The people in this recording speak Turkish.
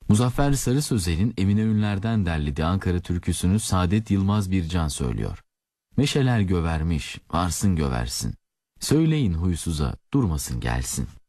Muzaffer Sarı Sözel'in Emine Ünler'den derlediği Ankara türküsünü Saadet Yılmaz Bircan söylüyor. Meşeler gövermiş, varsın göversin. Söyleyin huysuza, durmasın gelsin.